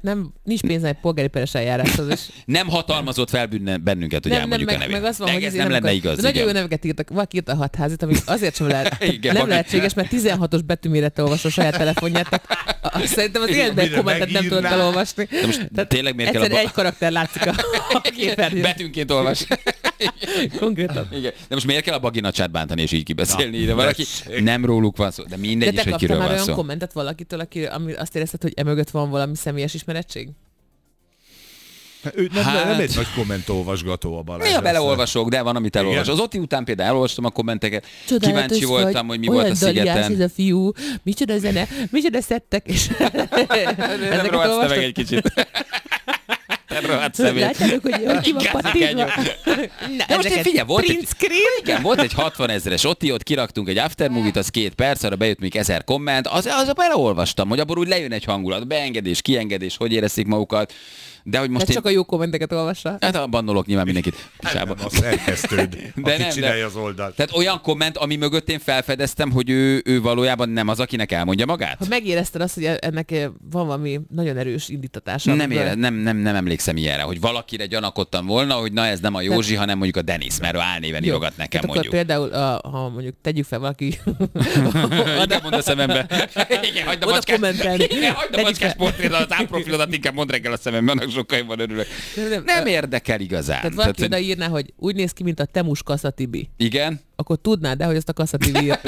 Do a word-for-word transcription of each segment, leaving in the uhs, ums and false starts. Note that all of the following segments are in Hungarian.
nem, nincs pénze egy polgári peres eljáráshoz. És... nem hatalmazott fel bennünket, hogy nem, elmondjuk nem, a meg, nevét. meg az van, hogy ez nem, nem lenne akar... igaz. Nagyon jó neveket írtak. Valaki írta a hatházit, ami azért sem lehet, igen, nem maga... lehetséges, mert tizenhatos betűmérettel olvasol a saját telefonját. Szerintem az életben egy kommentet nem tudod elolvasni. De most Tehát tényleg miért kell a... egy karakter látszik a, a képernyőn. Betűnként olvas. Konkrétan. Igen. De most miért kell a baginacsát bántani és így kibeszélni? De valaki nem róluk van szó, de mindegy de is, hogy kiről van szó. De te kaptál már olyan kommentet valakitől, aki, ami azt érezted, hogy emögött van valami személyes ismerettség? Ő nem, hát... nem egy nagy kommentolvasgató a Balázs. Néha beleolvasok, de van, amit elolvas. Az Oti után például elolvastam a kommenteket. Csodálatos kíváncsi voltam, hogy mi volt a szigeten. Ez a fiú, micsoda zene, micsoda szettek, és nem rohadsz meg egy kicsit. Látjátok, hogy jól ki van pattintva. De most figyelj, volt egy, igen, volt egy hatvan ezeres Oti, ott kiraktunk egy aftermovie-t, az két perc, arra bejött még ezer komment, az, az beleolvastam, hogy abból úgy lejön egy hangulat, beengedés, kiengedés, hogy érezték magukat. De hogy most én... csak a jó kommenteket olvassa. Hát a bannolok nyilván mindenkit. Hát nem, a szerkesztőd, de aki nem, csinálja de... az oldalt. Tehát olyan komment, ami mögött én felfedeztem, hogy ő, ő valójában nem az, akinek elmondja magát. Ha megérezted azt, hogy ennek van valami nagyon erős indítatása. Nem, ére, nem, nem, nem emlékszem ilyenre, hogy valakire gyanakodtam volna, hogy na ez nem a Józsi, tehát... hanem mondjuk a Denis, mert ő álnéven jó, írogat nekem, tehát mondjuk. Akkor például, a, ha mondjuk tegyük fel valaki... Inkább mondd a szemembe. Igen, hagyd a macskás, igen, hagyd a macskás portrédat, az ámprofilodat inkább mondd reggel a szemembe, annak sokkal jobban örülök. Nem, nem, nem érdekel igazán. Tehát valaki oda írná, hogy úgy néz ki, mint a Temus Kassa Tibi. Igen. Akkor tudnád, de hogy azt a Kassa Tibi írt.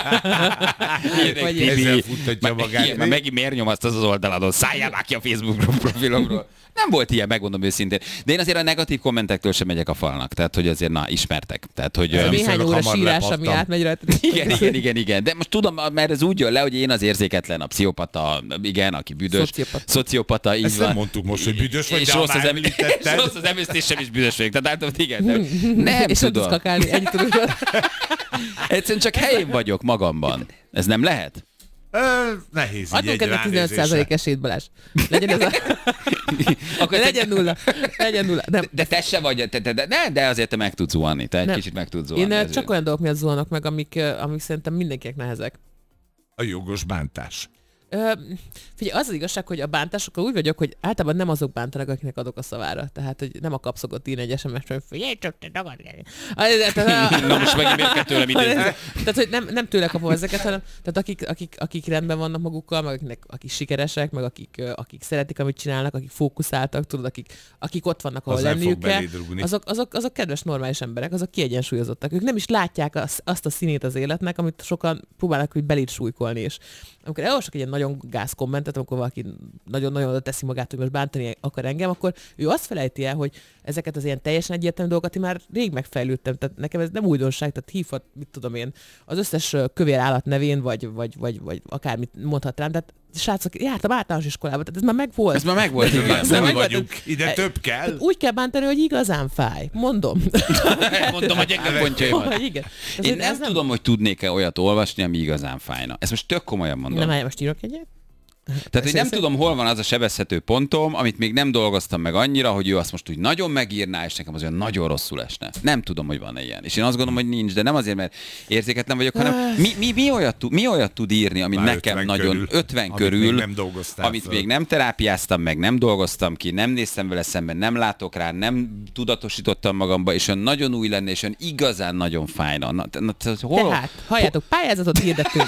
Ezzel futtatja magát. Igen, megint miért nyomaszt az az oldaladon? Szálljál már ki a Facebook profilomról. Nem volt ilyen, megmondom őszintén. De én azért a negatív kommentektől sem megyek a falnak. Tehát, hogy azért, na, ismertek. Tehát, hogy... Ez néhány óra sírás, ami átmegy rajta. Igen, igen, igen, igen. De most tudom, mert ez úgy jön le, hogy én az érzéketlen, a pszichopata, igen, aki büdös. Szociopata. Szociopata, így Ezt van. nem mondtuk most, hogy büdös vagy, és de rossz az, em- és rossz az emésztésem is büdös vagyok. Tehát általában igen, nem, nem és tudom. És kakálni, ennyit tudod. Egyszerűen csak helyén vagyok magamban. Ez nem lehet? Ö, nehéz így adjunk egy ennek tizenöt százalék esélyt, Balázs. Legyen ez a... Akkor legyen nulla. Legyen nulla. Nem. De te se vagy, te, te, de, ne, de azért te meg tudsz zuhanni. Te egy nem. kicsit meg tudsz zuhanni. Én ezért. csak olyan dolgok miatt zuhanok meg, amik, amik szerintem mindenkinek nehezek. A jogos bántás. Ö, figyelj, az az igazság, hogy a bántásokkal úgy vagyok, hogy általában nem azok bántanak, akinek adok a szavára. Tehát, hogy nem a kapszokott ír egy es em es-t, hogy figyelj csak, te dagad. Na most megint miért kell tőlem idézni? Tehát, hogy nem, nem tőle kapom ezeket, hanem tehát akik, akik, akik rendben vannak magukkal, meg akiknek, akik sikeresek, meg akik, akik szeretik, amit csinálnak, akik fókuszáltak, tudod, akik, akik ott vannak, ahol az lenniük kell, azok, azok, azok kedves, normális emberek, azok kiegyensúlyozottak. Ők nem is látják azt, azt a színét az életnek, amit sokan próbálnak, hogy beléd súlykolni. És amikor elolvasok egy ilyen nagyon gáz kommentet, amikor valaki nagyon-nagyon oda teszi magát, hogy most bántani akar engem, akkor ő azt felejti el, hogy ezeket az ilyen teljesen egyértelmű dolgokat én már rég megfejlődtem. Tehát nekem ez nem újdonság, tehát hívhat, mit tudom én, az összes kövér állat nevén, vagy, vagy, vagy, vagy akármit mondhat rám. Tehát srácok, jártam általános iskolába, tehát ez már megvolt. Ez már megvolt, igen. Nem vagyunk, ide több kell. Úgy kell bántani, hogy igazán fáj. Mondom. Mondom, hogy gyenge pontjaimat. Igen. Én nem, nem tudom, hogy tudnék-e olyat olvasni, ami igazán fájna. Ezt most tök komolyan mondom. Nem, most írok egyet. Tehát, hogy nem tudom, hol van az a sebezhető pontom, amit még nem dolgoztam meg annyira, hogy ő azt most úgy nagyon megírná, és nekem az olyan nagyon rosszul esne. Nem tudom, hogy van-e ilyen. És én azt gondolom, hogy nincs, de nem azért, mert érzéketlen vagyok, hanem mi, mi, mi, olyat, tud, mi olyat tud írni, ami Már nekem ötven nagyon körül, ötven amit körül, még nem dolgoztál amit fel. még nem terápiáztam meg, nem dolgoztam ki, nem néztem vele szemben, nem látok rá, nem tudatosítottam magamba, és olyan nagyon új lenne, és olyan igazán nagyon fájna. Na, na, na, hol, Tehát, halljátok, pályázatot hirdetünk.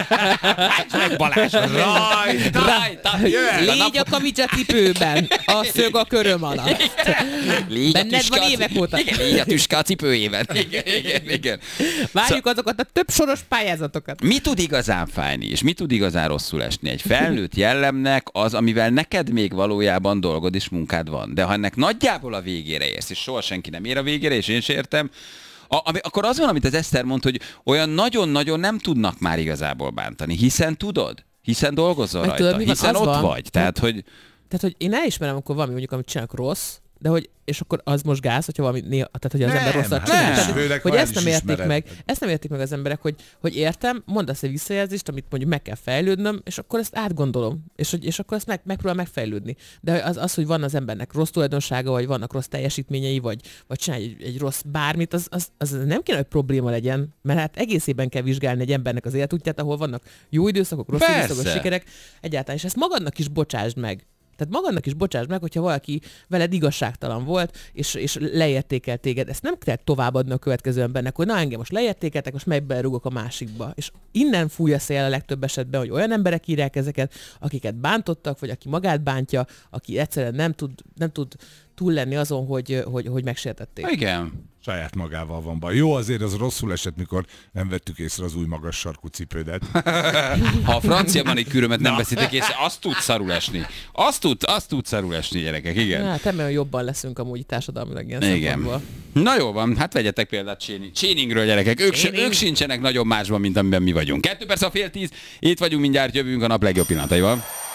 Balázs, rajta, rajta. Légy a kamicsa cipőben, a szög a köröm alatt. Légy Benned van évek óta. Igen, légy a tüske a cipőjében. Igen, igen, igen. Várjuk azokat a több soros pályázatokat. Mi tud igazán fájni, és mi tud igazán rosszul esni? Egy felnőtt jellemnek az, amivel neked még valójában dolgod és munkád van. De ha ennek nagyjából a végére érsz, és soha senki nem ér a végére, és én sem értem, A, ami, akkor az van, amit az Eszter mondta, hogy olyan nagyon-nagyon nem tudnak már igazából bántani, hiszen tudod, hiszen dolgozol meg rajta, tudod, hiszen ott van? vagy. Tehát, hogy... Tehát, hogy én elismerem, amikor valami mondjuk, amit csinálok rossz, de hogy, és akkor az most gáz, hogyha valami néha, tehát hogy az nem, ember rosszat hát csinál. nem. Tehát, Főleg, hogy ha ezt el nem is értik ismered. meg, ezt nem értik meg az emberek, hogy, hogy értem, mondasz egy visszajelzést, amit mondjuk meg kell fejlődnöm, és akkor ezt átgondolom, és, hogy, és akkor ezt meg, megpróbál megfejlődni. De az, az, hogy van az embernek rossz tulajdonsága, vagy vannak rossz teljesítményei, vagy, vagy csinálj egy, egy rossz bármit, az, az, az nem kéne, hogy probléma legyen, mert hát egészében kell vizsgálni egy embernek az életútját, ahol vannak jó időszakok, rossz Persze. időszakok, sikerek, egyáltalán, és ezt magadnak is bocsásd meg. Tehát magadnak is bocsáss meg, hogyha valaki veled igazságtalan volt, és, és leértékel téged. Ezt nem kell továbbadni a következő embernek, hogy na engem most leértékeltek, most meg berúgok a másikba. És innen fúj a szél a legtöbb esetben, hogy olyan emberek írják ezeket, akiket bántottak, vagy aki magát bántja, aki egyszerűen nem tud, nem tud túl lenni azon, hogy, hogy, hogy megsértették. Igen. Saját magával van baj. Jó, azért az rosszul esett, mikor nem vettük észre az új magas sarkú cipődet. Ha a francia manikűrömet nem veszitek észre, azt tud szarul esni. Azt tud, azt tud szarul esni, gyerekek, igen. Hát remélem jobban leszünk amúgy társadalmilag ilyen igen. szempontból. Na jó van, hát vegyetek példát Channingről, gyerekek. Ők, se, ők sincsenek nagyon másban, mint amiben mi vagyunk. Kettő perc a fél tíz, itt vagyunk, mindjárt jövünk a nap legjobb pillanataival.